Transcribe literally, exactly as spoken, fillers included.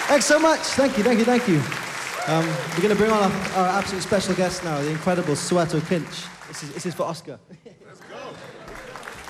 Thanks so much. Thank you, thank you, thank you. Um, we're going to bring on our, our absolutely special guest now, the incredible Soweto Kinch. This is, this is for Oscar.